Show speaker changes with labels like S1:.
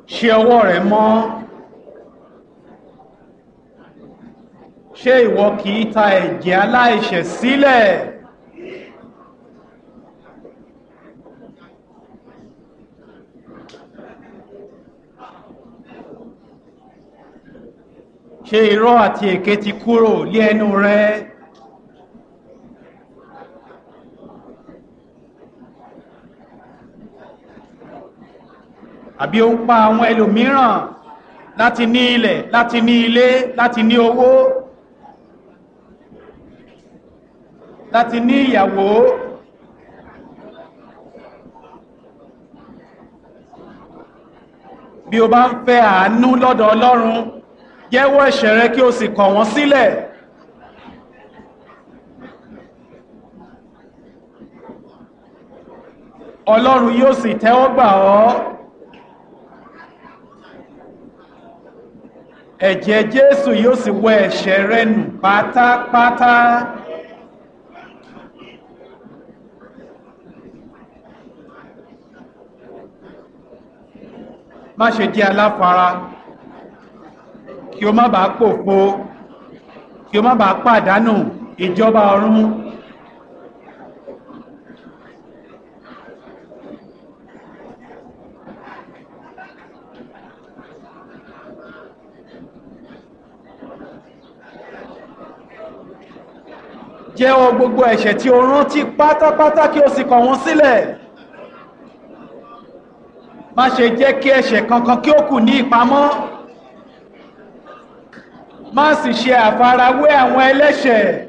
S1: ṣe ọwọ́ rẹ mọ́. Ṣé ìwọ kì í ta ẹ̀jẹ̀ aláìṣẹ̀ sílẹ̀? Ṣé irọ́ àti èké ti kúrò lé ẹnu rẹ? Àbí ó ń pa àwọn ẹlòmíràn láti ní ilẹ̀, láti ní ilé, láti ní owó, láti ní ìyàwó? Bí o bá ń fẹ́ àánú lọ́dọ̀ Ọlọ́run, jẹ́wọ́ ẹ̀ṣẹ̀ rẹ kí o sì kọ̀ wọ́n sílẹ̀. Ọlọ́run yóò sì tẹ́wọ́ gbà ọ́. Ẹ̀jẹ̀ Jésù yóò sì wẹ ẹ̀ṣẹ̀ rẹ nù pátápátá. Má ṣe di aláfara, kí o má bàa pòfo, kí o má bàa pàdánù ìjọba ọ̀run. Jẹ́wọ́ gbogbo ẹ̀ṣẹ̀ tí o rántí pátápátá kí o sì kọ̀ wọ́n sílẹ̀. Má ṣe jẹ́ kí ẹ̀ṣẹ̀ kankan kí ó kù ní ìpamọ́. Má sì ṣe àfarawé àwọn ẹlẹ́ṣẹ̀.